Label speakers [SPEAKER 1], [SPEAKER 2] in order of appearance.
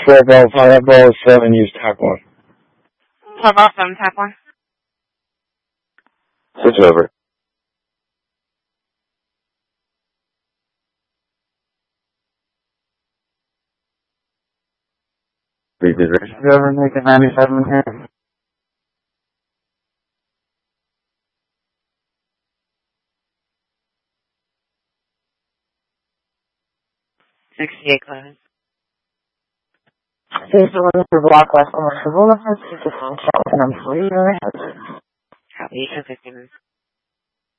[SPEAKER 1] Fireball 7, use TAC 1.
[SPEAKER 2] Fireball 7, TAC 1.
[SPEAKER 1] Switch over. Did you ever make a 97 here?
[SPEAKER 2] 68 close.
[SPEAKER 3] Please deliver for block west on the Boulevard, 6 chat with an employee or a head.
[SPEAKER 2] Copy, 15 minutes.